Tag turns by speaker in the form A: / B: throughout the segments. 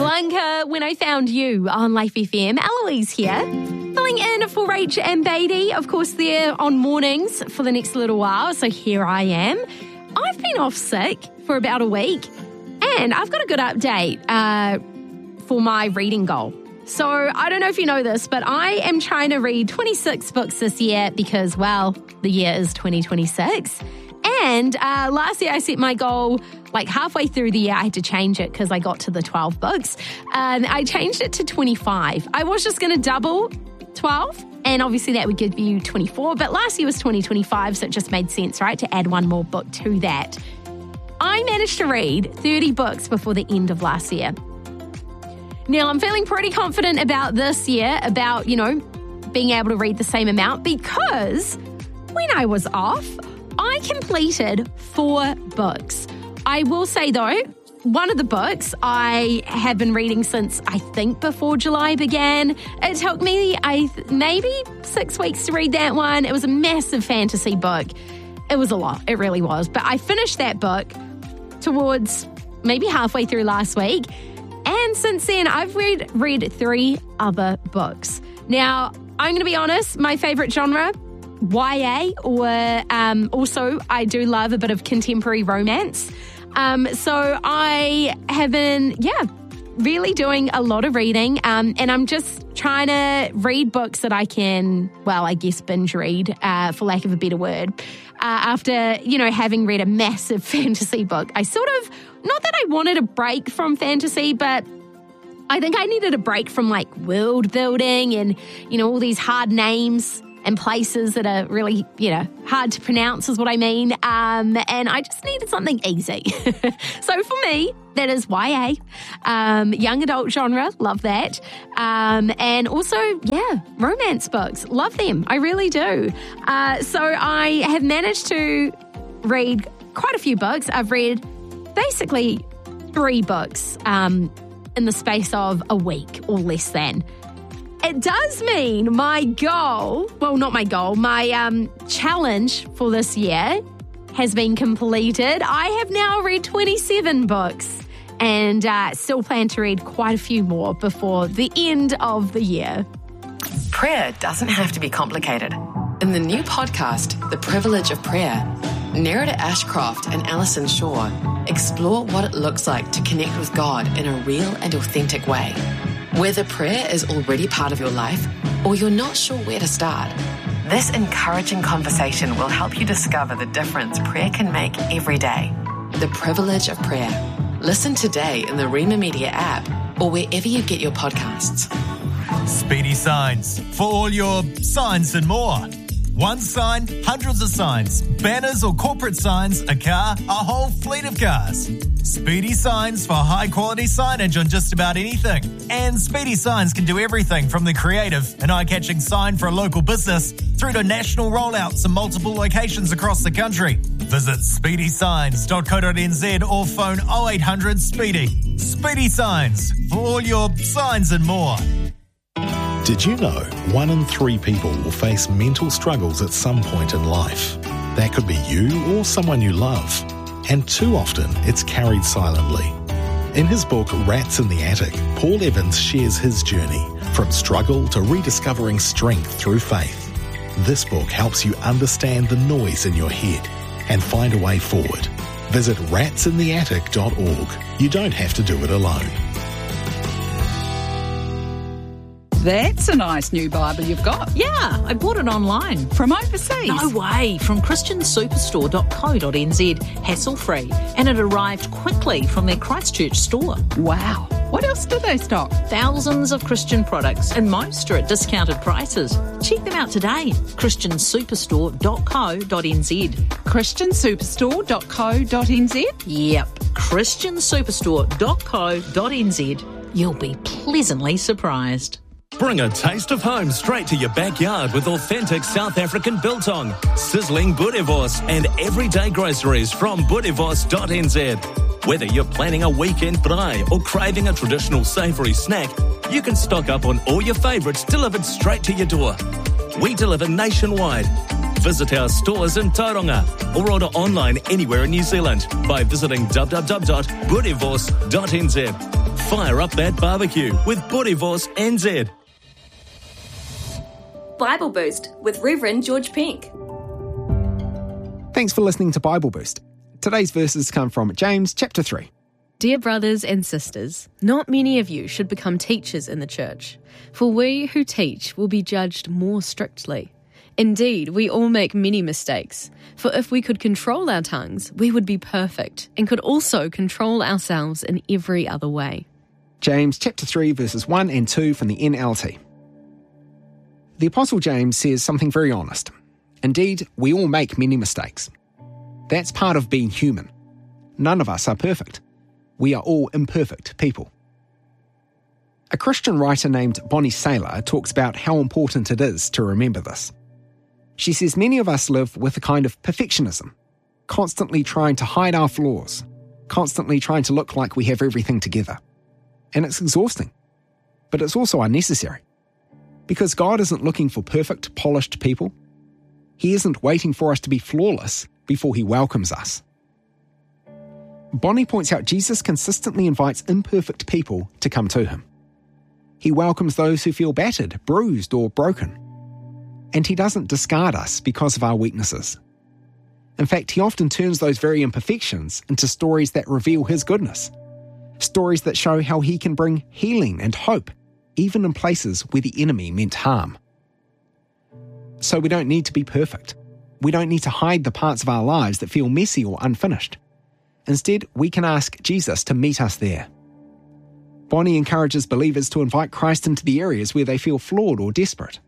A: Blanca, when I found you on Life FM. Eloise here, filling in for Rach and Beatty. Of course, they're on mornings for the next little while, so here I am. I've been off sick for about a week, and I've got a good update for my reading goal. So I don't know if you know this, but I am trying to read 26 books this year because, well, the year is 2026. And last year I set my goal, like halfway through the year, I had to change it because I got to the 12 books. I changed it to 25. I was just going to double 12, and obviously that would give you 24. But last year was 2025, so it just made sense, right, to add one more book to that. I managed to read 30 books before the end of last year. Now, I'm feeling pretty confident about this year, about, being able to read the same amount, because when I was off, I completed 4 books. I will say, though, one of the books I have been reading since, I think, before July began. It took me maybe 6 weeks to read that one. It was a massive fantasy book. It was a lot. It really was. But I finished that book towards maybe halfway through last week. And since then, I've read 3 other books. Now, I'm going to be honest, my favourite genre, YA, or also I do love a bit of contemporary romance. So I have been, really doing a lot of reading, and I'm just trying to read books that I can, binge read, for lack of a better word. After, having read a massive fantasy book, I sort of, not that I wanted a break from fantasy, but I think I needed a break from world building and, all these hard names and places that are really, hard to pronounce is what I mean. And I just needed something easy. So for me, that is YA, young adult genre, love that. And also, romance books, love them. I really do. So I have managed to read quite a few books. I've read basically 3 books in the space of a week or less than. It does mean my goal, my challenge for this year has been completed. I have now read 27 books and still plan to read quite a few more before the end of the year.
B: Prayer doesn't have to be complicated. In the new podcast, The Privilege of Prayer, Nerida Ashcroft and Alison Shaw explore what it looks like to connect with God in a real and authentic way. Whether prayer is already part of your life or you're not sure where to start, this encouraging conversation will help you discover the difference prayer can make every day. The Privilege of Prayer. Listen today in the Rima Media app or wherever you get your podcasts.
C: Speedy Signs, for all your signs and more. One sign, hundreds of signs, banners or corporate signs, a car, a whole fleet of cars. Speedy Signs for high-quality signage on just about anything. And Speedy Signs can do everything from the creative and eye-catching sign for a local business through to national rollouts in multiple locations across the country. Visit speedysigns.co.nz or phone 0800 SPEEDY. Speedy Signs for all your signs and more.
D: Did you know 1 in 3 people will face mental struggles at some point in life? That could be you or someone you love. And too often, it's carried silently. In his book, Rats in the Attic, Paul Evans shares his journey from struggle to rediscovering strength through faith. This book helps you understand the noise in your head and find a way forward. Visit ratsintheattic.org. You don't have to do it alone.
E: That's a nice new Bible you've got.
F: Yeah, I bought it online.
E: From overseas?
F: No way, from christiansuperstore.co.nz, hassle-free. And it arrived quickly from their Christchurch store.
E: Wow. What else do they stock?
F: Thousands of Christian products, and most are at discounted prices. Check them out today, christiansuperstore.co.nz.
E: christiansuperstore.co.nz?
F: Yep, christiansuperstore.co.nz. You'll be pleasantly surprised.
G: Bring a taste of home straight to your backyard with authentic South African biltong, sizzling boerewors and everyday groceries from boerewors.nz. Whether you're planning a weekend braai or craving a traditional savoury snack, you can stock up on all your favourites delivered straight to your door. We deliver nationwide. Visit our stores in Tauranga or order online anywhere in New Zealand by visiting www.boerewors.nz. Fire up that barbecue with Boerewors NZ.
H: Bible Boost with Reverend George Pink.
I: Thanks for listening to Bible Boost. Today's verses come from James chapter 3.
J: Dear brothers and sisters, not many of you should become teachers in the church, for we who teach will be judged more strictly. Indeed, we all make many mistakes, for if we could control our tongues, we would be perfect and could also control ourselves in every other way.
I: James chapter 3 verses 1 and 2 from the NLT. The Apostle James says something very honest. Indeed, we all make many mistakes. That's part of being human. None of us are perfect. We are all imperfect people. A Christian writer named Bonnie Saylor talks about how important it is to remember this. She says many of us live with a kind of perfectionism, constantly trying to hide our flaws, constantly trying to look like we have everything together. And it's exhausting, but it's also unnecessary. Because God isn't looking for perfect, polished people. He isn't waiting for us to be flawless before he welcomes us. Bonnie points out Jesus consistently invites imperfect people to come to him. He welcomes those who feel battered, bruised, or broken. And he doesn't discard us because of our weaknesses. In fact, he often turns those very imperfections into stories that reveal his goodness. Stories that show how he can bring healing and hope, even in places where the enemy meant harm. So we don't need to be perfect. We don't need to hide the parts of our lives that feel messy or unfinished. Instead, we can ask Jesus to meet us there. Bonnie encourages believers to invite Christ into the areas where they feel flawed or desperate.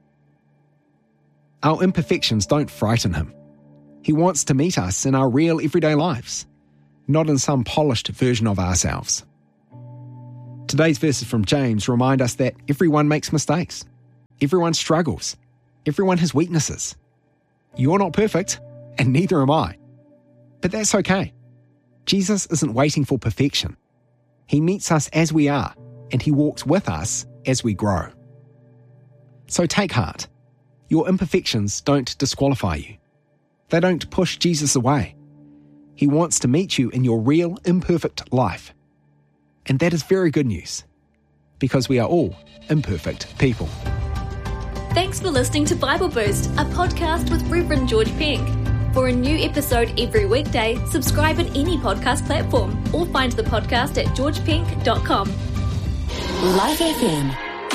I: Our imperfections don't frighten him. He wants to meet us in our real everyday lives, not in some polished version of ourselves. Today's verses from James remind us that everyone makes mistakes. Everyone struggles. Everyone has weaknesses. You're not perfect, and neither am I. But that's okay. Jesus isn't waiting for perfection. He meets us as we are, and he walks with us as we grow. So take heart. Your imperfections don't disqualify you. They don't push Jesus away. He wants to meet you in your real, imperfect life. And that is very good news, because we are all imperfect people.
H: Thanks for listening to Bible Boost, a podcast with Reverend George Pink. For a new episode every weekday, subscribe on any podcast platform or find the podcast at georgepink.com.
B: Life FM.